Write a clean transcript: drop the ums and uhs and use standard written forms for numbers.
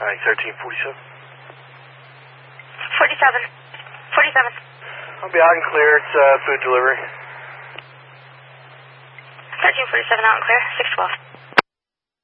Alright, 1347. 47. 47. I'll be out and clear. It's food delivery. 1347 out and clear. 612.